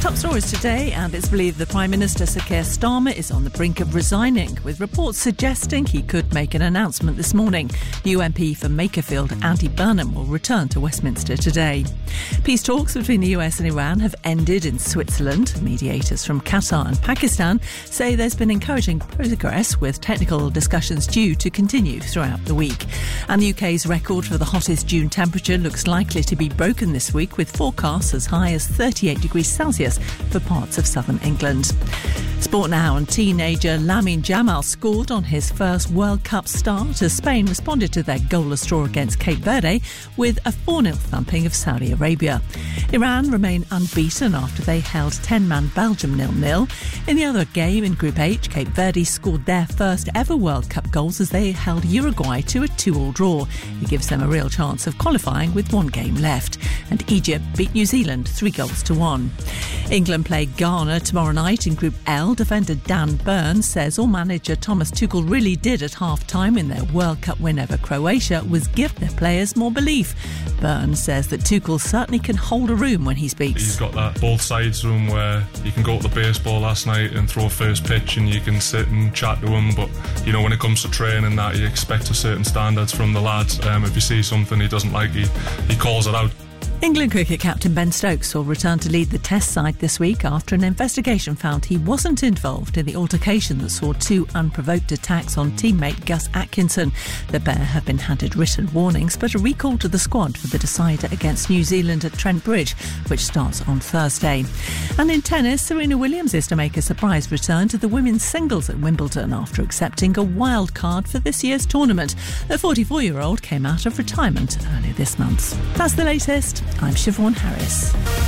Top stories today, and it's believed the Prime Minister Sir Keir Starmer is on the brink of resigning, with reports suggesting he could make an announcement this morning. New MP for Makerfield, Andy Burnham, will return to Westminster today. Peace talks between the US and Iran have ended in Switzerland. Mediators from Qatar and Pakistan say there's been encouraging progress, with technical discussions due to continue throughout the week. And the UK's record for the hottest June temperature looks likely to be broken this week, with forecasts as high as 38 degrees Celsius for parts of southern England. Sport now, and teenager Lamine Yamal scored on his first World Cup start as Spain responded to their goalless draw against Cape Verde with a 4-0 thumping of Saudi Arabia. Iran remain unbeaten after they held 10-man Belgium 0-0. In the other game in Group H, Cape Verde scored their first ever World Cup goals as they held Uruguay to a 2-2 draw. It gives them a real chance of qualifying with one game left. And Egypt beat New Zealand 3-1. England play Ghana tomorrow night in Group L. Defender Dan Burns says all manager Thomas Tuchel really did at half-time in their World Cup win over Croatia was give their players more belief. Burns says that Tuchel certainly can hold a room when he speaks. He's got that both sides room where you can go to the baseball last night and throw a first pitch and you can sit and chat to him, but you know, when it comes to training, that you expect a certain standards from the lads. If you see something he doesn't like, he calls it out. England cricket captain Ben Stokes will return to lead the Test side this week after an investigation found he wasn't involved in the altercation that saw two unprovoked attacks on teammate Gus Atkinson. The pair have been handed written warnings but are recalled to the squad for the decider against New Zealand at Trent Bridge, which starts on Thursday. And in tennis, Serena Williams is to make a surprise return to the women's singles at Wimbledon after accepting a wild card for this year's tournament. The 44-year-old came out of retirement earlier this month. That's the latest. I'm Siobhan Harris.